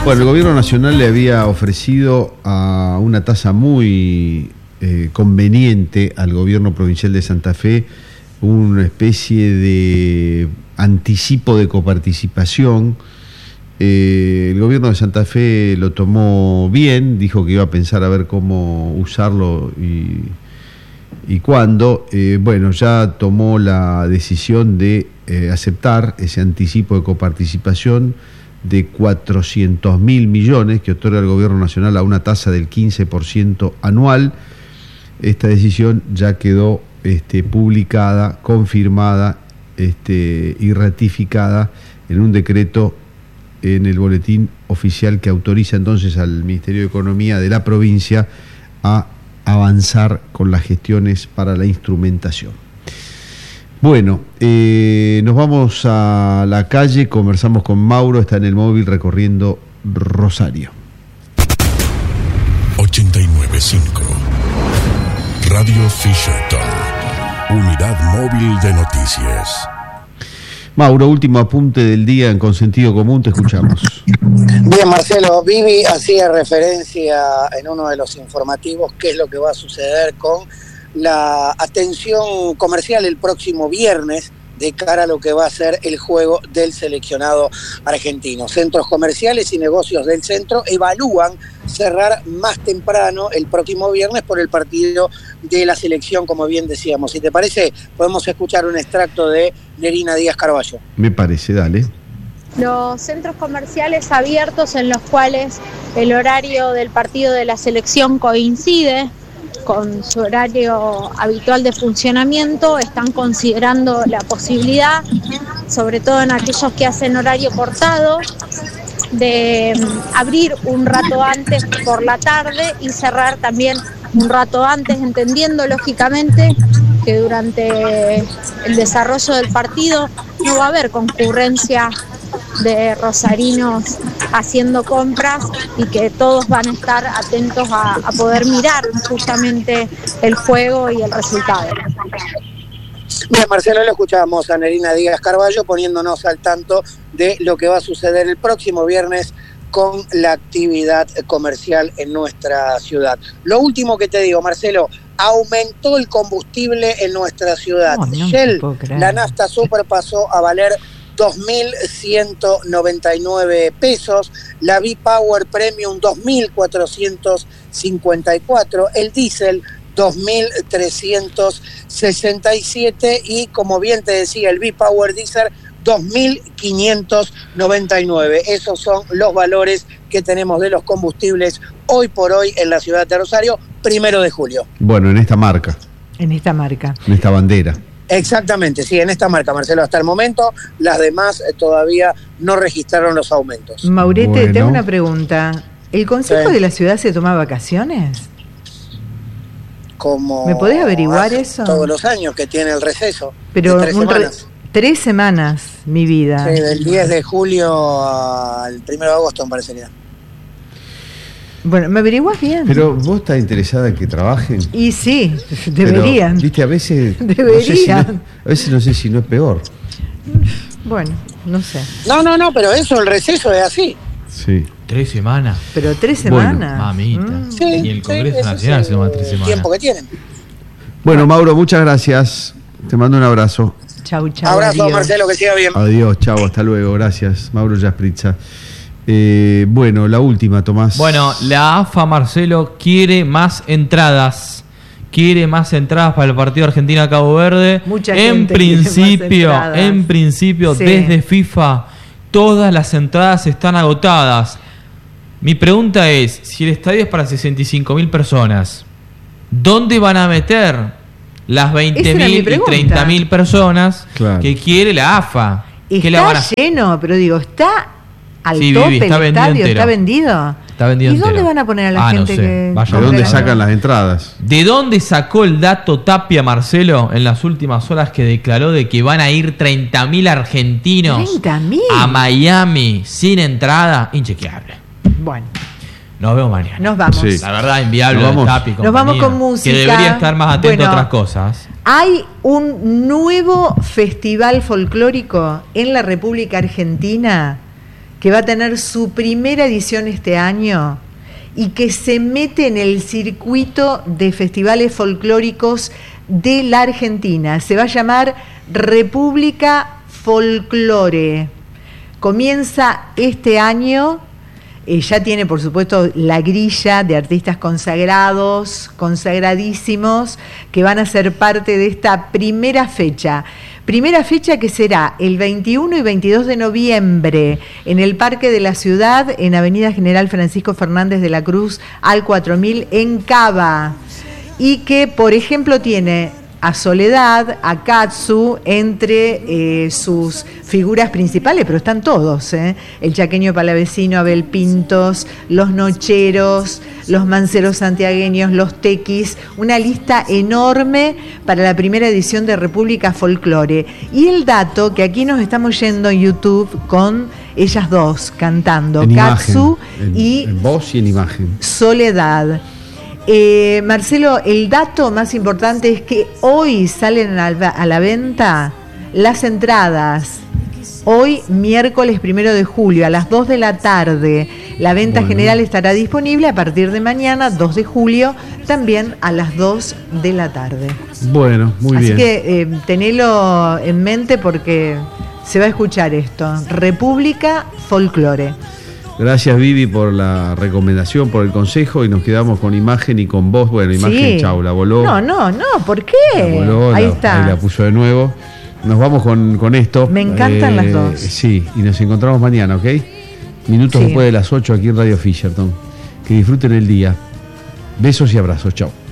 Bueno, el gobierno nacional le había ofrecido a una tasa muy conveniente al gobierno provincial de Santa Fe una especie de anticipo de coparticipación. El gobierno de Santa Fe lo tomó bien, dijo que iba a pensar a ver cómo usarlo y cuándo. Bueno, ya tomó la decisión de aceptar ese anticipo de coparticipación de 400.000 millones que otorga el gobierno nacional a una tasa del 15% anual. Esta decisión ya quedó publicada, confirmada y ratificada en un decreto en el boletín oficial que autoriza entonces al Ministerio de Economía de la provincia a avanzar con las gestiones para la instrumentación. Bueno, nos vamos a la calle, conversamos con Mauro, está en el móvil recorriendo Rosario. 89.5 Radio Fisherton, unidad móvil de noticias. Mauro, último apunte del día en Consentido Común, te escuchamos. Bien, Marcelo, Vivi hacía referencia en uno de los informativos qué es lo que va a suceder con la atención comercial el próximo viernes de cara a lo que va a ser el juego del seleccionado argentino. Centros comerciales y negocios del centro evalúan cerrar más temprano el próximo viernes por el partido de la selección, como bien decíamos. Si te parece, podemos escuchar un extracto de Nerina Díaz Carballo. Me parece, dale. Los centros comerciales abiertos en los cuales el horario del partido de la selección coincide con su horario habitual de funcionamiento, están considerando la posibilidad, sobre todo en aquellos que hacen horario cortado, de abrir un rato antes por la tarde y cerrar también un rato antes, entendiendo lógicamente que durante el desarrollo del partido no va a haber concurrencia de rosarinos haciendo compras y que todos van a estar atentos a poder mirar justamente el juego y el resultado. Bien, Marcelo, lo escuchábamos a Nerina Díaz Carballo poniéndonos al tanto de lo que va a suceder el próximo viernes con la actividad comercial en nuestra ciudad. Lo último que te digo, Marcelo, aumentó el combustible en nuestra ciudad. No Shell, la nafta super pasó a valer 2.199 pesos, la V-Power Premium 2.454, el diésel 2.367 y, como bien te decía, el V-Power Diesel 2.599. Esos son los valores que tenemos de los combustibles hoy por hoy en la ciudad de Rosario, 1 de julio. Bueno, en esta marca. En esta marca. En esta bandera. Exactamente, sí, en esta marca, Marcelo, hasta el momento las demás todavía no registraron los aumentos. Maurete, Bueno. tengo una pregunta. ¿El Consejo de la Ciudad se toma vacaciones? Como ¿Me podés averiguar eso? Todos los años que tiene el receso. Pero de 3 semanas. 3 semanas, mi vida. Sí, del 10 de julio al 1 de agosto, me parecería. Bueno, ¿me averiguás bien? Pero vos estás interesada en que trabajen. Y sí, deberían. Pero, viste, a veces Deberían. No sé si no es peor. Bueno, no sé. No, pero eso, el receso es así. Sí. 3 semanas. Pero 3 Bueno. semanas. Mamita. Sí, Y el Congreso eso Nacional es se toma 3 el semanas. tiempo que tienen. Bueno, Mauro, muchas gracias. Te mando un abrazo. Chau, Abrazo, adiós. Marcelo, que siga bien. Adiós, chao, hasta luego. Gracias, Mauro Yaspritza. Bueno, la última, Tomás. Bueno, la AFA, Marcelo, quiere más entradas. Quiere más entradas para el partido Argentina-Cabo Verde. Mucha En gente quiere más principio, Sí. desde FIFA, todas las entradas están agotadas. Mi pregunta es, si el estadio es para 65.000 personas, ¿dónde van a meter las Esa era mi 20.000 y pregunta. 30.000 personas Claro. que quiere la AFA? ¿Qué la van a Está hacer? lleno, pero digo, está al Sí, tope Vivi, está el vendido estadio, entero. ¿está vendido? Está vendido ¿Y dónde entero. van a poner a la No gente sé. que Vaya ¿De compra dónde la- sacan las entradas? ¿De dónde sacó el dato Tapia, Marcelo, en las últimas horas que declaró de que van a ir 30.000 argentinos 30.000? a Miami sin entrada? Inchequeable. Bueno, Nos vemos mañana. nos vamos. Sí. La verdad, inviable Nos de vamos. Tapia y Nos vamos compañía, con música. Que debería estar más atento Bueno. a otras cosas. Hay un nuevo festival folclórico en la República Argentina que va a tener su primera edición este año y que se mete en el circuito de festivales folclóricos de la Argentina. Se va a llamar República Folklore. Comienza este año, ya tiene por supuesto la grilla de artistas consagrados, consagradísimos, que van a ser parte de esta primera fecha. Primera fecha que será el 21 y 22 de noviembre en el Parque de la Ciudad, en Avenida General Francisco Fernández de la Cruz, al 4000 en Cava. Y que, por ejemplo, tiene a Soledad, a Katsu, entre sus figuras principales, pero están todos, el chaqueño palavecino, Abel Pintos, los nocheros, los manceros santiagueños, los tequis, una lista enorme para la primera edición de República Folklore. Y el dato, que aquí nos estamos yendo en YouTube con ellas dos cantando, en Katsu imagen, y en voz y en imagen. Soledad. Marcelo, el dato más importante es que hoy salen a la venta las entradas. Hoy, miércoles 1 de julio, a las 2 de la tarde. La venta general estará disponible a partir de mañana, 2 de julio, también a las 2 de la tarde. Bueno, muy bien. Así que tenelo en mente porque se va a escuchar esto. República Folklore. Gracias, Vivi, por la recomendación, por el consejo, y nos quedamos con imagen y con voz. Bueno, imagen, Sí. chau, la voló. No, ¿por qué? La voló, Ahí está. Ahí la puso de nuevo. Nos vamos con esto. Me encantan las dos. Sí, y nos encontramos mañana, ¿ok? Minutos Sí. después de las 8 aquí en Radio Fisherton. Que disfruten el día. Besos y abrazos, chau.